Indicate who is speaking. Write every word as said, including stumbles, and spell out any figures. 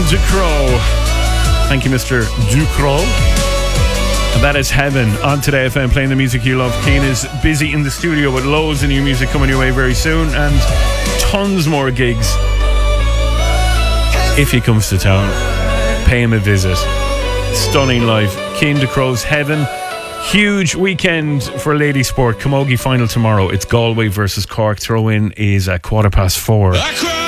Speaker 1: Ducrot. Thank you, Mister Ducrot. And that is Heaven on Today F M, playing the music you love. Cian is busy in the studio with loads of new music coming your way very soon, and tons more gigs. If he comes to town, pay him a visit. Stunning live. Cian Ducrot's Heaven. Huge weekend for lady sport. Camogie final tomorrow. It's Galway versus Cork. Throw in is at quarter past four.